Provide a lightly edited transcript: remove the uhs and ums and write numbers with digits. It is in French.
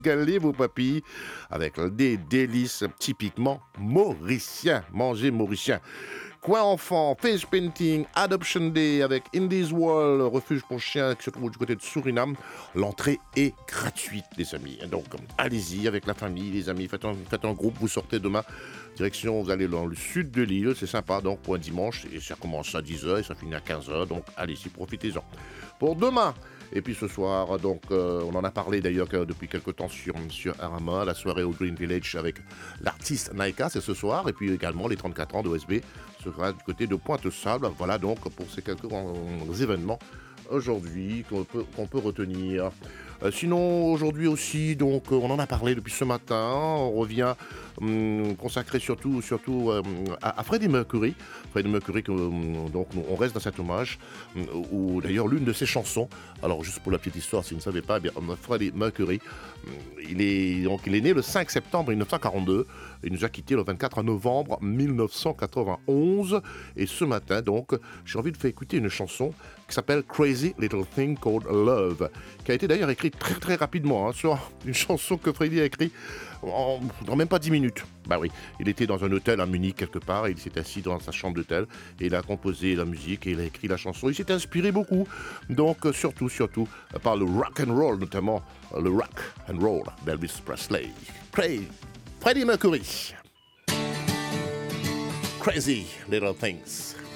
Galez vos papilles avec des délices typiquement mauriciens. Mangez mauricien. Coin enfant, face painting, adoption day avec Indies World, refuge pour chiens qui se trouve du côté de Suriname. L'entrée est gratuite, les amis. Donc, allez-y avec la famille, les amis. Faites un groupe, vous sortez demain. Direction, vous allez dans le sud de l'île. C'est sympa, donc, pour un dimanche. Et ça commence à 10h et ça finit à 15h. Donc, allez-y, profitez-en. Pour demain, et puis ce soir, donc, on en a parlé d'ailleurs depuis quelques temps sur Arama, la soirée au Green Village avec l'artiste Naika, c'est ce soir. Et puis également les 34 ans d'OSB sera du côté de Pointe-Sable. Voilà donc pour ces quelques événements aujourd'hui qu'on peut retenir. Sinon, aujourd'hui aussi, donc, on en a parlé depuis ce matin. On revient consacré surtout à Freddie Mercury. Freddie Mercury, donc, on reste dans cet hommage, où d'ailleurs l'une de ses chansons, alors juste pour la petite histoire, si vous ne savez pas, eh bien, Freddie Mercury, il est né le 5 septembre 1942. Il nous a quittés le 24 novembre 1991. Et ce matin, donc, j'ai envie de faire écouter une chanson qui s'appelle Crazy Little Thing Called Love, qui a été d'ailleurs écrite très très rapidement, hein, sur une chanson que Freddie a écrite dans même pas 10 minutes. Bah oui, il était dans un hôtel à Munich quelque part, et il s'est assis dans sa chambre d'hôtel, et il a composé la musique, et il a écrit la chanson. Il s'est inspiré beaucoup, donc surtout par le rock and roll, notamment le rock and roll d'Elvis Presley. Freddie Mercury. Crazy Little Things.